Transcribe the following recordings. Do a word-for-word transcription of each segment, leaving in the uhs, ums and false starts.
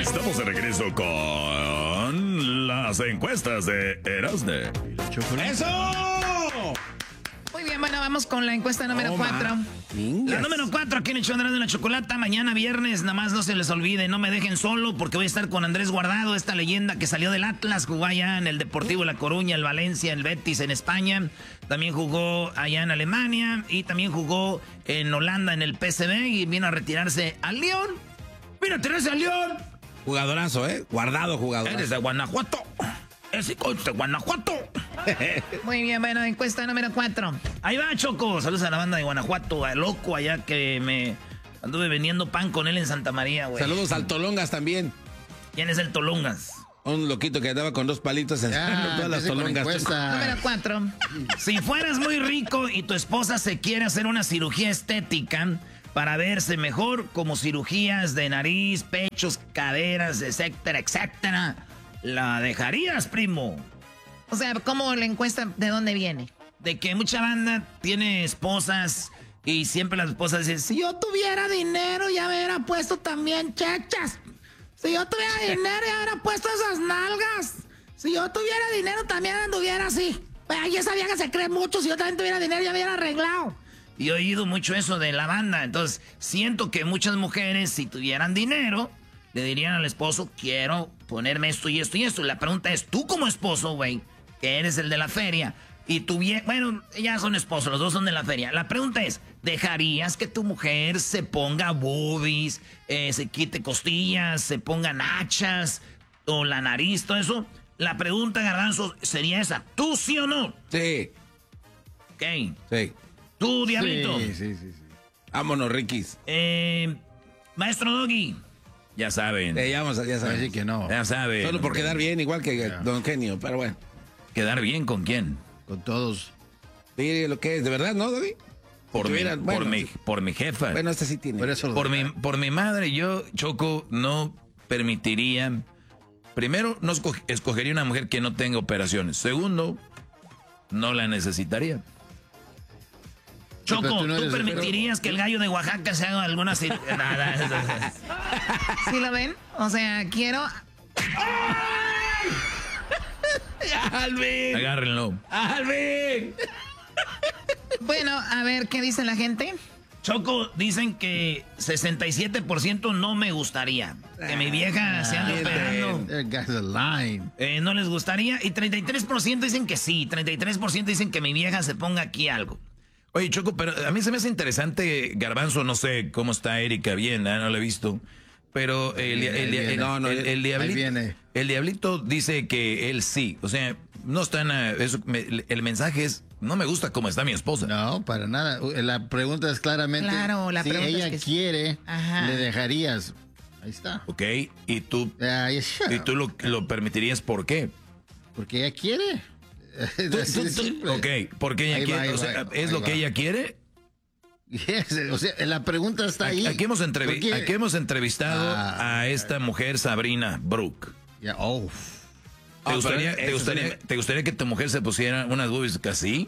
Estamos de regreso con las encuestas de Erasne. ¡Eso! Muy bien, bueno, vamos con la encuesta número Oh, cuatro. La número cuatro aquí en el show de la chocolata. Mañana viernes, nada más no se les olvide, no me dejen solo porque voy a estar con Andrés Guardado, esta leyenda que salió del Atlas, jugó allá en el Deportivo La Coruña, el Valencia, el Betis en España. También jugó allá en Alemania y también jugó en Holanda en el P S V y vino a retirarse al León. ¡Vino a retirarse al León! Jugadorazo, ¿eh? Guardado jugador. Eres de Guanajuato. Ese coach de Guanajuato. Muy bien, bueno, encuesta número cuatro. Ahí va, Choco. Saludos a la banda de Guanajuato, a Loco, allá que me anduve vendiendo pan con él en Santa María, güey. Saludos al Tolongas también. ¿Quién es el Tolongas? Un loquito que andaba con dos palitos en Ya, todas las Tolongas. Número cuatro. Si fueras muy rico y tu esposa se quiere hacer una cirugía estética para verse mejor, como cirugías de nariz, pechos, caderas, etcétera, etcétera, ¿la dejarías, primo? O sea, ¿cómo la encuesta de dónde viene? De que mucha banda tiene esposas y siempre las esposas dicen, si yo tuviera dinero ya me hubiera puesto también chechas. Si yo tuviera dinero ya hubiera puesto esas nalgas. Si yo tuviera dinero también anduviera así. Ay, esa vieja se cree mucho, si yo también tuviera dinero ya me hubiera arreglado. Y he oído mucho eso de la banda, entonces siento que muchas mujeres si tuvieran dinero le dirían al esposo, quiero ponerme esto y esto y esto. Y la pregunta es, tú como esposo, güey, que eres el de la feria, y tu bien, bueno, ya son esposos, los dos son de la feria. La pregunta es, ¿dejarías que tu mujer se ponga boobies, eh, se quite costillas, se ponga nachas, o la nariz, todo eso? La pregunta, Garbanzo, sería esa, ¿tú sí o no? Sí. Ok. Sí. ¿Tú, Diablito? Sí, sí, sí, sí. Vámonos, Rikis. Eh, Maestro Doggy. Ya saben. Eh, ya vamos, ya saben. Así que no. Ya saben. Solo por hombre. quedar bien, igual que Ya. Don Genio, pero bueno. ¿Quedar bien con quién? Con todos. Mire lo que es, ¿de verdad, no, Doggy? Por, mi, tuvieran- por, bueno, mi, sí. por mi jefa. Bueno, este sí tiene. Por eso lo por, mi, dejaron. por mi madre, yo, Choco, no permitiría... Primero, no esco- escogería una mujer que no tenga operaciones. Segundo, no la necesitaría. Choco, pero tú ¿tú, no eres- permitirías que el gallo de Oaxaca se haga alguna... cir- Nada, eso- eso- ¿Sí lo ven? O sea, quiero... ¡Alvin! Agárrenlo. ¡Alvin! Bueno, a ver, ¿qué dice la gente? Choco, dicen que sesenta y siete por ciento no me gustaría. Que mi vieja se ande operando. That guy's a line. Eh, no les gustaría. Y treinta y tres por ciento dicen que sí. treinta y tres por ciento dicen que mi vieja se ponga aquí algo. Oye, Choco, pero a mí se me hace interesante, Garbanzo, no sé cómo está Erika, bien, ¿eh? No la he visto. Pero el, el, el, el- No, no, el- el ahí diablito, viene. el diablito dice que él sí. O sea, no están... a- eso, me- el mensaje es, no me gusta cómo está mi esposa. No, para nada. La pregunta es claramente, Claro, la si pregunta ella es que sí. quiere, Ajá. le dejarías. Ahí está. ¿Ok? Y tú, Ay, shut y up. tú lo, lo permitirías, ¿por qué? Porque ella quiere. Tú- Así tú- de tú- simple. ok, porque ella Ahí va, quiere, ahí o va, sea, ¿es ahí lo va. que ella quiere? Yes, o sea, la pregunta está ahí. Aquí hemos, entrevi- ¿Por qué? aquí hemos entrevistado Ah, a esta mujer, Sabrina Brooke. Ya, oh. ¿Te, Ah, gustaría, pero te, eso gustaría, sí te gustaría que tu mujer se pusiera unas boobies así?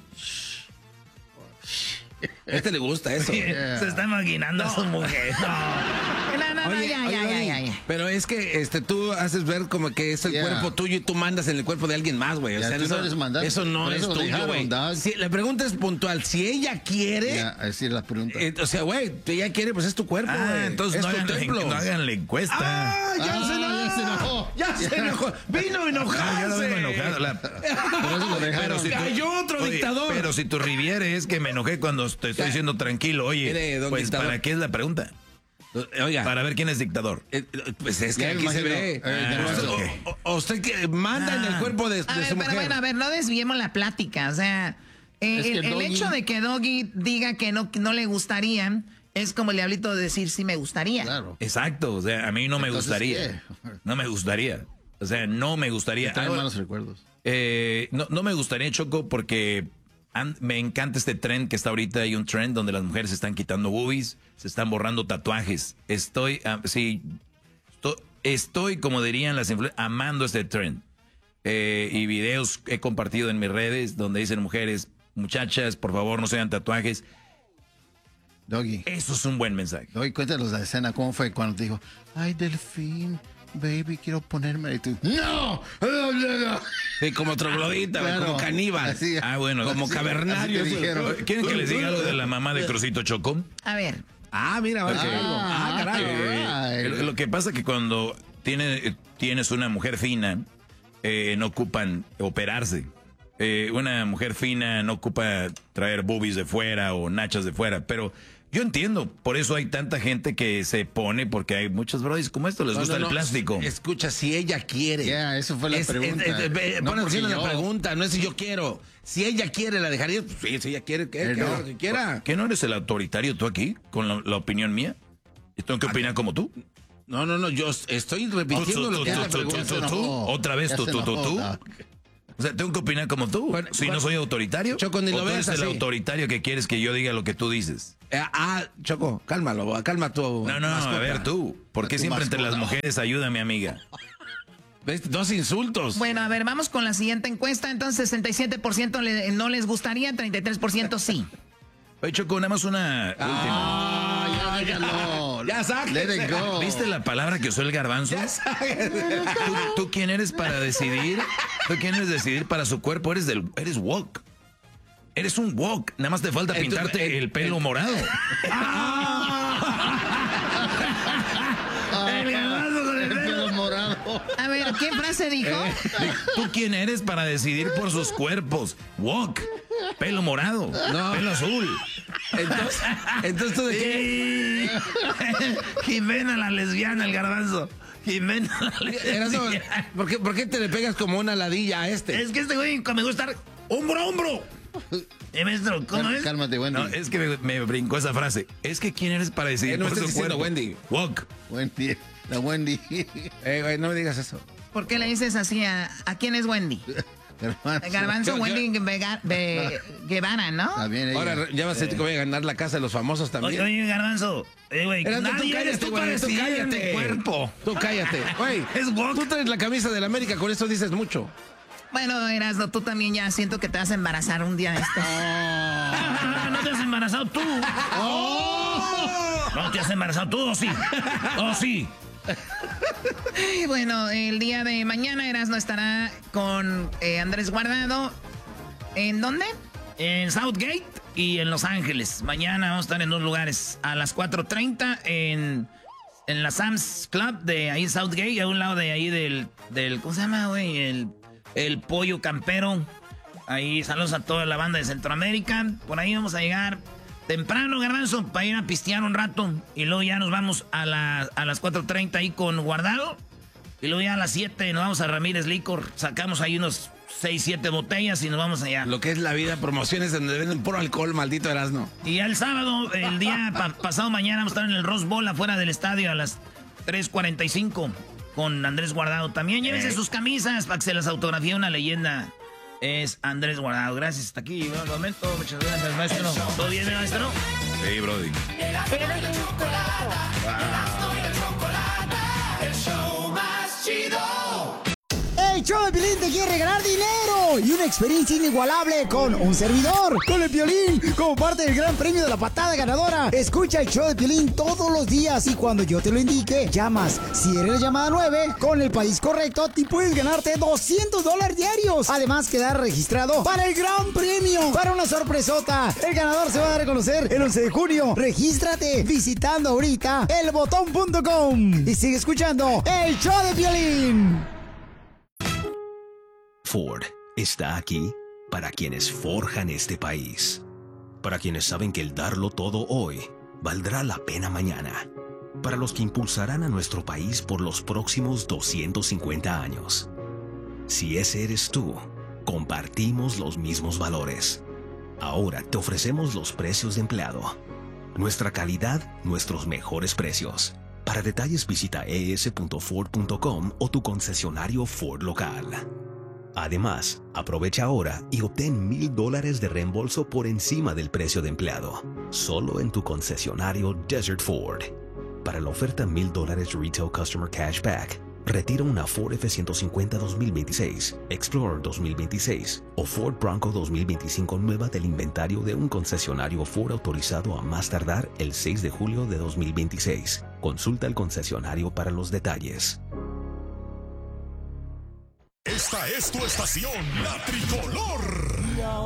A este le gusta eso. Se está imaginando a su mujer. No. No, no, no, Oye, ya, oye, ya, ya, oye, ya, ya. Pero es que este, tú haces ver como que es el Yeah. cuerpo tuyo y tú mandas en el cuerpo de alguien más, güey. O Ya, sea, tú eso no eres mandante, eso no por es eso lo tuyo, dejaron, güey. dog. Si, la pregunta es puntual. Si ella quiere, Ya, así es la pregunta. eh, o sea, güey, si ella quiere, pues es tu cuerpo, Ah, güey. entonces es no tu hagan, la, templo. no hagan la encuesta. ¡Ah! ¡Ya, Ah, se, enojó! ya se enojó. ¡Ya se enojó! ¡Vino No, enojado! yo no vengo enojado. La- Por eso lo dejaron. Pero si tú- Cayó otro Oye, dictador. Pero si tu Riviere es que me enojé cuando te estoy Ya. diciendo tranquilo, oye, Mire, don pues dictador. ¿para qué es la pregunta? Oiga, Para ver quién es dictador. eh, pues es que Ya me aquí se imagino. ve. Eh, Ah, Garbanzo. ok. O, o usted que manda en el cuerpo de, de A ver, su pero mujer. bueno, a ver, no desviemos la plática. O sea, eh, Es que el, el Doggy- hecho de que Doggy diga que no, que no le gustaría es como el diablito de decir sí me gustaría. Claro. Exacto, o sea, a mí no me Entonces, gustaría. ¿qué? No me gustaría. O sea, no me gustaría. Trae Ahora, malos recuerdos. eh, no, no me gustaría, Choco, porque an- me encanta este trend que está ahorita. Hay un trend donde las mujeres se están quitando boobies, se están borrando tatuajes. Estoy, ah, sí, estoy, estoy, como dirían las influ- amando este trend. Eh, y videos he compartido en mis redes donde dicen mujeres, muchachas, por favor, no se hagan tatuajes. Doggy. Eso es un buen mensaje. Doggy, cuéntanos la escena. ¿Cómo fue cuando te dijo, ay, Delfín, baby, quiero ponerme. Y tú, ¡no! ¡No, no, no! Sí, como troglodita, güey, Claro. como caníbal. Así- Ah, bueno. Como así- cavernario. así te dijeron. ¿Quieren que les diga algo de la mamá de Crucito Choco? A ver. Ah, mira, va a decir algo. Ah, caray. Eh, lo que pasa es que cuando tiene, tienes una mujer fina, eh, no ocupan operarse. Eh, una mujer fina no ocupa traer boobies de fuera o nachas de fuera, pero yo entiendo, por eso hay tanta gente que se pone, porque hay muchos brodis como esto, les No, gusta no, el no. plástico. Escucha, si ella quiere. Ya, eso fue la Es- pregunta. es- es- es- No pon porque atención a la yo- pregunta, no es si yo quiero. Si ella quiere, ¿la dejarías? Pues sí, si ella quiere, que, Eh, que no. haga lo que quiera. ¿Qué no eres el autoritario tú aquí, con la, la opinión mía? ¿Y tengo que opinar como tú? No, no, no, yo estoy repitiendo Tú, lo tú, que tú, es la tú, pregunta. tú, tú. Otra vez Ya tú, se tú, tú, enojó. tú. Ah, O sea, tengo que opinar como tú. Bueno, si bueno, no soy autoritario, Choco, ni ¿o lo tú veas eres el así. autoritario que quieres que yo diga lo que tú dices? Eh, ah, Choco, cálmalo, calma tu No, no, mascota. a ver tú. ¿Por qué tu siempre entre mascota. las mujeres ayuda mi amiga? ¿Ves? Dos insultos. Bueno, a ver, vamos con la siguiente encuesta. Entonces, sesenta y siete por ciento le- no les gustaría, treinta y tres por ciento sí. Oye, Choco, nada más una última. Ah, ya déjalo. Ya sáquese. Let it go. ¿Viste la palabra que usó el garbanzo? ¿Tú, tú quién eres para decidir? ¿Tú quién eres decidir para su cuerpo? Eres del, eres woke. Eres un woke. Nada más te falta Entonces, pintarte eh, el pelo morado. El garbanzo con el El pelo. pelo morado. A ver, ¿qué frase dijo? ¿Tú quién eres para decidir por sus cuerpos? Woke. Pelo morado. No. Pelo azul. Entonces, entonces tú de qué. Jimena la lesbiana, el garbanzo. Jimena la Erasmo, lesbiana. ¿por qué, ¿Por qué te le pegas como una ladilla a este? Es que este güey me gusta estar hombro a hombro. Eh, maestro, ¿cómo es? Cálmate, Wendy. No, es que me, me brincó esa frase. Es que quién eres para decidir Eh, no por me su estés diciendo cuerpo. Wendy. Woke. Wendy. La Wendy. Eh, güey, no me digas eso. ¿Por qué le dices así a, a quién es Wendy? Garbanzo. Garbanzo, Yo- yo- Wendy Vega- Ve- Guevara, ¿no? Está bien ella. Ahora ya vas a decir que voy a ganar la casa de los famosos Oye, también. oye, garbanzo. Eh, güey, Erasmo, nadie eres tú para güey, tú decidir en cállate. mi cuerpo. Tú cállate. Güey, Es woke. tú traes la camisa del América, con eso dices mucho. Bueno, Erasmo, tú también ya siento que te vas a embarazar un día de estos. Ah, no te has embarazado tú. No te has embarazado tú, ¿o sí? ¿O sí? Y bueno, el día de mañana Erasmo estará con eh, Andrés Guardado. ¿En dónde? En Southgate y en Los Ángeles. Mañana vamos a estar en dos lugares. A las cuatro treinta en, en la Sam's Club de ahí Southgate, a un lado de ahí del, del ¿cómo se llama, güey? El, el Pollo Campero. Ahí saludos a toda la banda de Centroamérica. Por ahí vamos a llegar temprano, garbanzo, para ir a pistear un rato. Y luego ya nos vamos a, la, a las cuatro treinta ahí con Guardado. Y luego ya a las siete nos vamos a Ramírez Licor. Sacamos ahí unos seis, siete botellas y nos vamos allá. Lo que es la vida, promociones donde venden puro alcohol, maldito Erasmo. Y el sábado, el día pa- pasado mañana, vamos a estar en el Rose Bowl afuera del estadio a las tres cuarenta y cinco con Andrés Guardado. También llévense sus camisas para que se las autografíe una leyenda. Es Andrés Guardado. Gracias. Hasta aquí llegó el momento. Muchas gracias, maestro. ¿Todo bien, maestro? Sí, brody. El show de Piolín te quiere regalar dinero y una experiencia inigualable con un servidor, con el Piolín, como parte del gran premio de la patada ganadora. Escucha el show de Piolín todos los días y cuando yo te lo indique, llamas. Si eres la llamada nueve, con el país correcto, y puedes ganarte doscientos dólares diarios. Además, quedar registrado para el gran premio, para una sorpresota. El ganador se va a dar a conocer el once de junio. Regístrate visitando ahorita el botón punto com y sigue escuchando el show de Piolín. Ford está aquí para quienes forjan este país, para quienes saben que el darlo todo hoy valdrá la pena mañana, para los que impulsarán a nuestro país por los próximos doscientos cincuenta años. Si ese eres tú, compartimos los mismos valores. Ahora te ofrecemos los precios de empleado. Nuestra calidad, nuestros mejores precios. Para detalles visita e s punto ford punto com o tu concesionario Ford local. Además, aprovecha ahora y obtén mil dólares de reembolso por encima del precio de empleado, solo en tu concesionario Desert Ford. Para la oferta mil dólares Retail Customer Cashback, retira una Ford F ciento cincuenta dos mil veintiséis, Explorer dos mil veintiséis o Ford Bronco dos mil veinticinco nueva del inventario de un concesionario Ford autorizado a más tardar el seis de julio de dos mil veintiséis. Consulta al concesionario para los detalles. Esta es tu estación, La Tricolor.